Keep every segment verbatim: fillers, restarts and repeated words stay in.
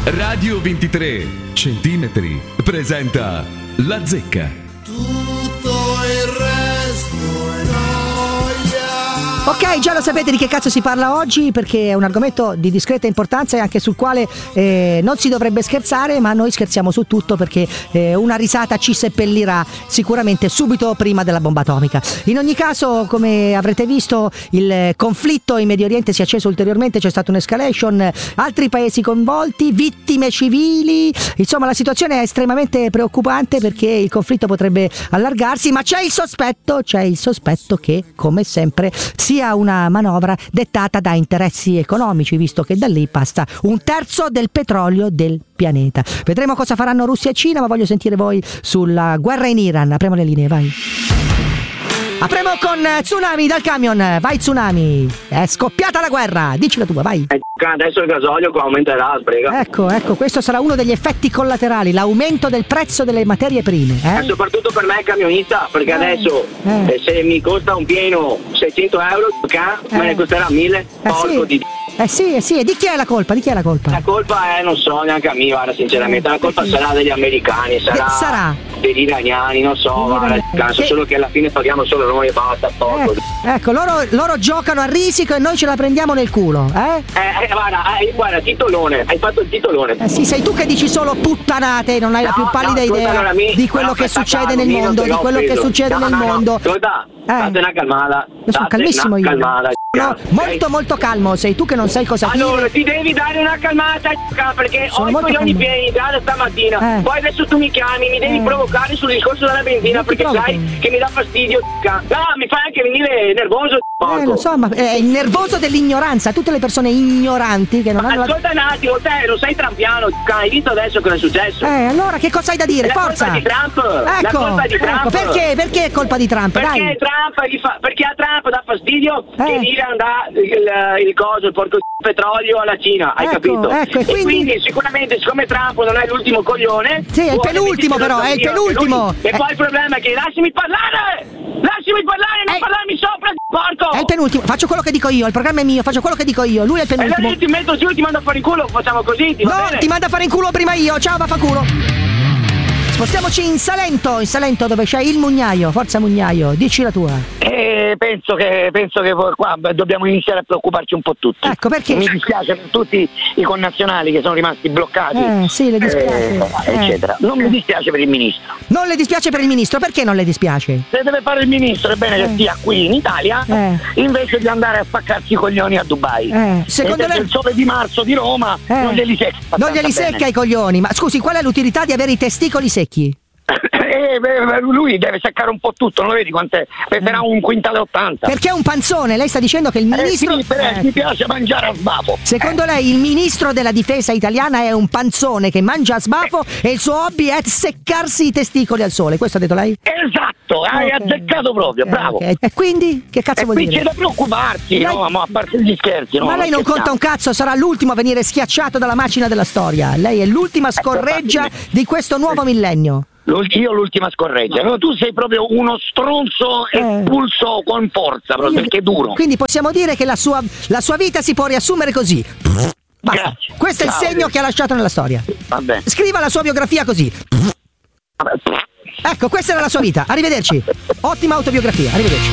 Radio ventitré centimetri presenta La Zecca. Tutto il resto è noia. Ok, già lo sapete di che cazzo si parla oggi, perché è un argomento di discreta importanza e anche sul quale eh, non si dovrebbe scherzare, ma noi scherziamo su tutto perché eh, una risata ci seppellirà sicuramente subito prima della bomba atomica. In ogni caso, come avrete visto, il conflitto in Medio Oriente si è acceso ulteriormente, c'è stata un'escalation, altri paesi coinvolti, vittime civili, insomma la situazione è estremamente preoccupante perché il conflitto potrebbe allargarsi, ma c'è il sospetto, c'è il sospetto che, come sempre, sia una manovra dettata da interessi economici, visto che da lì passa un terzo del petrolio del pianeta. Vedremo cosa faranno Russia e Cina, ma voglio sentire voi sulla guerra in Iran. Apriamo le linee, vai. Apriamo con Tsunami dal camion. Vai Tsunami, è scoppiata la guerra, dici la tua, vai. Adesso il gasolio qua aumenterà, sbrega. Ecco, ecco, questo sarà uno degli effetti collaterali, l'aumento del prezzo delle materie prime, eh? E soprattutto per me camionista, perché eh, adesso eh. se mi costa un pieno seicento euro, eh. me ne costerà mille. Eh, Porco sì. di Eh sì, eh sì, e di chi è la colpa? Di chi è la colpa? La colpa è, non so neanche a me, guarda, sinceramente, la colpa sarà degli americani, sarà, sarà. degli iraniani, non so, guarda, cazzo, che... solo che alla fine paghiamo solo noi e basta, porco. Eh, ecco, loro, loro giocano a risico e noi ce la prendiamo nel culo, eh? Eh, eh guarda, eh, guarda, titolone, hai fatto il titolone. Eh sì, sei tu che dici solo puttanate, non hai no, la più pallida no, idea allora, mi, di quello che succede nel mondo, di quello che succede no, nel no, mondo. Ascolta, eh. date una calmata. Io sono calmissimo io. Calmata, no, molto molto calmo, sei tu che non sai cosa dire. Allora, ti devi dare una calmata, perché sono ho i coglioni pieni già da stamattina. Eh. Poi adesso tu mi chiami, mi devi eh. provocare sul discorso della benzina, non perché sai che mi dà fastidio. No, mi fai anche venire nervoso. Eh, lo so, ma è il nervoso dell'ignoranza. Tutte le persone ignoranti che non ma hanno ascolta la... un attimo, te lo sei trampiano, hai visto adesso cosa è successo? Eh, allora che cosa hai da dire? La Forza! colpa di Trump! Ecco, la colpa di Trump! Ecco, perché? Perché è colpa di Trump? Perché Dai. Trump gli fa, perché a Trump dà fastidio eh. che l'Iran dà il, il coso, il porco petrolio alla Cina, hai ecco, capito? Ecco, e, quindi... e quindi sicuramente siccome Trump non è l'ultimo coglione, sì, è il penultimo però, è il penultimo. E poi il problema è che lasciami parlare! Lasciami parlare, non è... parlarmi sopra, porco! È il penultimo, faccio quello che dico io, il programma è mio, faccio quello che dico io, lui è il penultimo. E allora io ti metto giù e ti mando a fare in culo, facciamo così, ti va no, bene? ti mando a fare in culo prima io, ciao, vaffanculo. Spostiamoci in Salento, in Salento dove c'è il Mugnaio, forza Mugnaio, dici la tua. Eh, penso che penso che qua dobbiamo iniziare a preoccuparci un po' tutti. Ecco, perché? Mi dispiace per tutti i connazionali che sono rimasti bloccati. Eh, sì, le dispiace. Eh, eccetera. Non mi dispiace per il ministro. Non le dispiace per il ministro, perché non le dispiace? Se deve fare il ministro è bene eh. che stia qui in Italia eh. invece di andare a spaccarsi i coglioni a Dubai. Eh. Secondo lei il sole di marzo di Roma eh. non glieli secca. Non glieli secca i coglioni, ma scusi, qual è l'utilità di avere i testicoli secchi? Eh, lui deve seccare un po' tutto, non lo vedi quant'è? Peserà un quintale ottanta. Perché è un panzone, lei sta dicendo che il ministro... Eh sì, però eh. mi piace mangiare a sbafo. Secondo eh. lei il ministro della difesa italiana è un panzone che mangia a sbafo eh. e il suo hobby è seccarsi i testicoli al sole, questo ha detto lei? Esatto, hai okay. azzeccato proprio, okay, bravo. Okay. E quindi? Che cazzo e vuol qui dire? C'è da preoccuparsi, lei... no? Ma a parte gli scherzi, no? Ma lei non conta un cazzo, sarà l'ultimo a venire schiacciato dalla macina della storia. Lei è l'ultima scorreggia di questo nuovo millennio. Io l'ultima scorreggia, no, tu sei proprio uno stronzo eh. espulso con forza, proprio, perché è duro. Quindi possiamo dire che la sua, la sua vita si può riassumere così. Basta. Questo è il segno che ha lasciato nella storia. Vabbè. Scriva la sua biografia così. Ecco, questa era la sua vita. Arrivederci. Ottima autobiografia, arrivederci.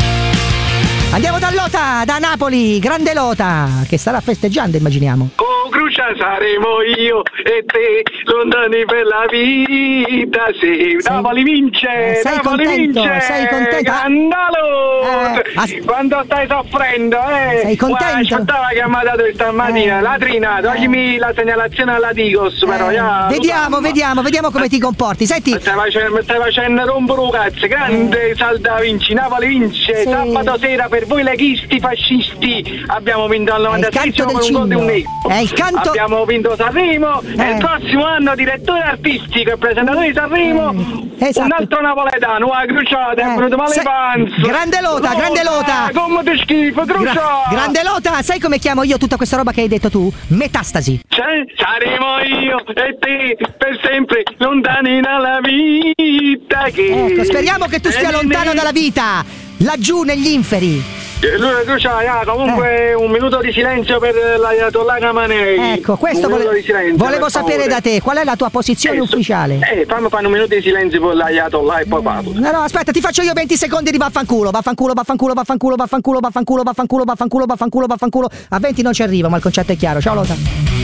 Andiamo da Lota, da Napoli, grande Lota, che starà festeggiando, immaginiamo. Oh, Crucia saremo io e te, lontani per la vita, sì. Sei... Napoli vince, eh, sei Napoli contento, vince, sei contento. Scandalo! Eh, as... Quando stai soffrendo, eh? Sei contento? Guarda, che mi ha dato questa mattina, eh. Latrina, toglimi eh. la segnalazione alla Digos, però, eh. ja, Vediamo, vediamo, vediamo come ti comporti, senti. Mi stai facendo, stai facendo rompere un cazzo, grande eh. Salda vinci, Napoli vince, sì. Sabato sera per voi leghisti fascisti abbiamo vinto al novantasei con un gol di un negro. È il canto... Abbiamo vinto Sanremo eh. e il prossimo anno direttore artistico e presentatore di Sanremo eh. esatto. un altro napoletano, a Cruciata, è venuto male Se... panzo. Grande Lota, grande Lota. Come ti schifo, Cruciata. Gra- grande Lota, sai come chiamo io tutta questa roba che hai detto tu? Metastasi. Cioè, saremo io e te per sempre lontani dalla vita che... Ecco, speriamo che tu stia lontano dalla vita, laggiù negli inferi. Lui tu c'hai ah, comunque eh. un minuto di silenzio per l'Ayatollah Khamenei. Ecco, questo vole... silenzio, volevo sapere da te, qual è la tua posizione eh, ufficiale? Eh, fammi fare un minuto di silenzio per l'Ayatollah e poi parlo. No, no, aspetta, ti faccio io venti secondi di vaffanculo, vaffanculo, vaffanculo, vaffanculo, vaffanculo, vaffanculo, vaffanculo, vaffanculo, vaffanculo, vaffanculo. A venti non ci arrivo, ma il concetto è chiaro. Ciao Lota.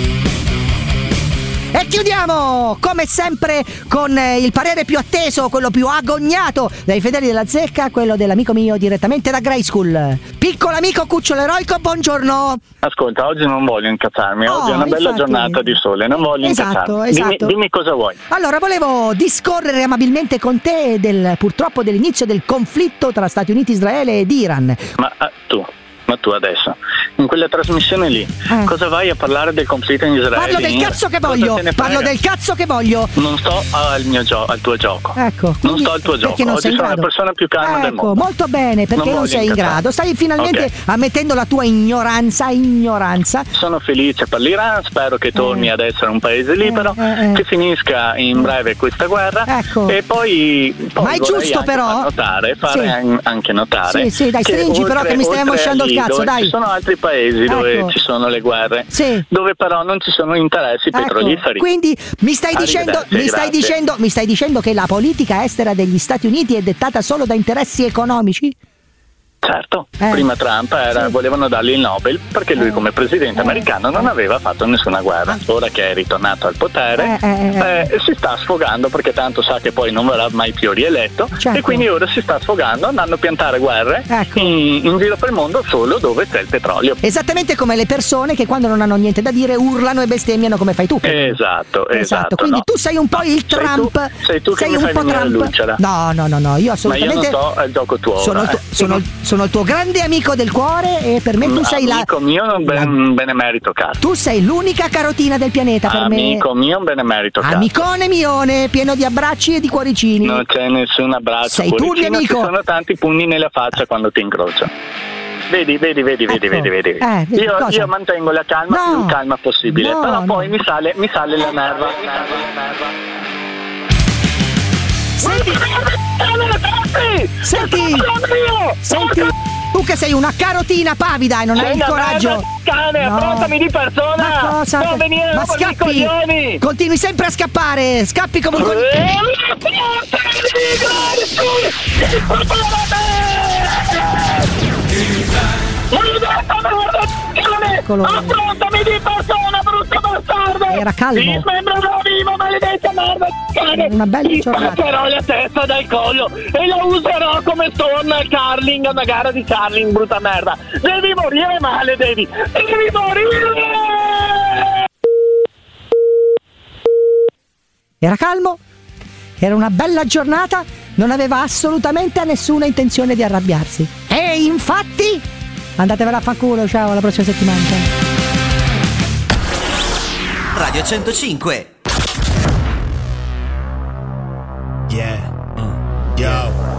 E chiudiamo come sempre con il parere più atteso, quello più agognato dai fedeli della zecca, quello dell'amico mio direttamente da Grey School. Piccolo amico cucciolo eroico, buongiorno. Ascolta, oggi non voglio incazzarmi, oggi oh, è una bella infatti... giornata di sole, non voglio esatto, incazzarmi. Esatto. Dimmi, dimmi cosa vuoi. Allora, volevo discorrere amabilmente con te del purtroppo dell'inizio del conflitto tra Stati Uniti, Israele ed Iran. Ma ah, tu... Ma tu adesso, in quella trasmissione lì, eh. cosa vai a parlare del conflitto in Israele? Parlo del cazzo che voglio, parlo del cazzo che voglio. Non sto al mio gioco, al tuo gioco. Ecco. Non sto al tuo gioco. Non Oggi sono la persona più calma ecco, del mondo. Molto bene, perché non, non sei in grado. Stai finalmente okay. ammettendo la tua ignoranza, ignoranza. Sono felice per l'Iran, spero che torni eh. ad essere un paese libero, eh, eh, che finisca in breve questa guerra. Ecco. E poi, poi ma è giusto però far notare, fare sì. anche notare. Sì, sì, dai, stringi oltre, però che mi stai mosciando il cazzo, dai. Ci sono altri paesi dove ecco. ci sono le guerre, sì. dove però non ci sono interessi ecco. petroliferi. Quindi mi stai dicendo, mi stai dicendo, mi stai dicendo che la politica estera degli Stati Uniti è dettata solo da interessi economici? Certo, eh. prima Trump era, sì. volevano dargli il Nobel perché lui come presidente eh. americano non aveva fatto nessuna guerra. Ora che è ritornato al potere eh, eh, eh. si sta sfogando perché tanto sa che poi non verrà mai più rieletto certo. e quindi ora si sta sfogando andando a piantare guerre ecco. in, in giro per il mondo solo dove c'è il petrolio. Esattamente come le persone che quando non hanno niente da dire urlano e bestemmiano come fai tu. Esatto, esatto. esatto. Quindi no. tu sei un po' il Trump. Sei tu, sei tu che sei mi un fai po' Trump. No, no, no, no, io assolutamente. Ma io non sto al gioco tuo. Sono, ora, tu, eh. sono, sono il tuo grande amico del cuore e per me tu amico sei la. Amico mio non ben, benemerito cazzo. Tu sei l'unica carotina del pianeta per amico me. Amico mio un benemerito cazzo. Amicone mione, pieno di abbracci e di cuoricini. Non c'è nessun abbraccio. Sei tu il mio amico. Ci sono tanti pugni nella faccia quando ti incrocio. Vedi, vedi, vedi, vedi, ecco. vedi, vedi. Eh, vedi io, io mantengo la calma no. più calma possibile, no, però no. poi mi sale, mi sale la nerva. Senti, senti, senti, tu che sei una carotina pavida e non sei hai il coraggio. Merda, cane, no. affrontami di persona. Ma cosa? Non venire ma scappi, continui sempre a scappare, scappi come un coglione. Affrontami di persona, brutto bastardo! Era calmo. Ti smembrerò vivo, maledetta merda! Cane! Una bella Ti giornata. spaccherò la testa dal collo e la userò come storna al curling, a una gara di curling, brutta merda! Devi morire male, devi! Devi morire! Era calmo, era una bella giornata, non aveva assolutamente nessuna intenzione di arrabbiarsi. E infatti, andatevela a fanculo, ciao, alla prossima settimana. Radio centocinque. Yeah. Uh. Yo.